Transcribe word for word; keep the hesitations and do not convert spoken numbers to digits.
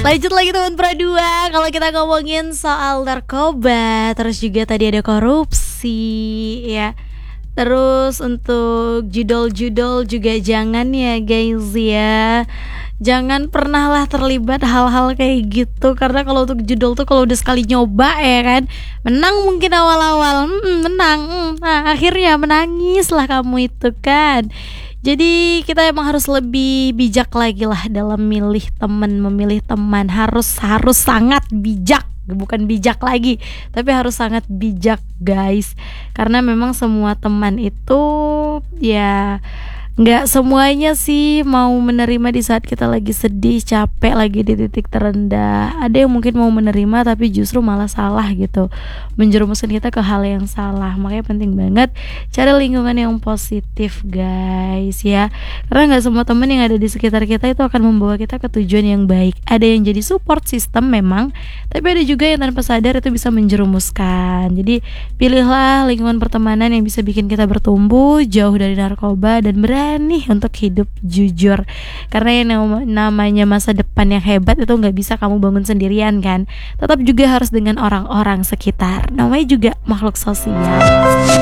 Lanjut lagi teman Pradua, kalau kita ngomongin soal narkoba, terus juga tadi ada korupsi, ya. Terus untuk judol-judol juga jangan ya guys ya. Jangan pernah lah terlibat hal-hal kayak gitu. Karena kalau untuk judol tuh kalau udah sekali nyoba ya kan, menang mungkin awal-awal, hmm, menang, hmm, nah akhirnya menangis lah kamu itu kan. Jadi kita emang harus lebih bijak lagi lah dalam milih teman, memilih teman. Harus harus sangat bijak, bukan bijak lagi, tapi harus sangat bijak guys. Karena memang semua teman itu ya nggak semuanya sih mau menerima di saat kita lagi sedih, capek, lagi di titik terendah. Ada yang mungkin mau menerima tapi justru malah salah gitu, menjerumuskan kita ke hal yang salah. Makanya penting banget cari lingkungan yang positif guys ya. Karena nggak semua teman yang ada di sekitar kita itu akan membawa kita ke tujuan yang baik. Ada yang jadi support system memang, tapi ada juga yang tanpa sadar itu bisa menjerumuskan. Jadi pilihlah lingkungan pertemanan yang bisa bikin kita bertumbuh jauh dari narkoba dan berani nih untuk hidup jujur. Karena yang namanya masa depan yang hebat itu nggak bisa kamu bangun sendirian kan. Tetap juga harus dengan orang-orang sekitar. Namanya juga makhluk sosial.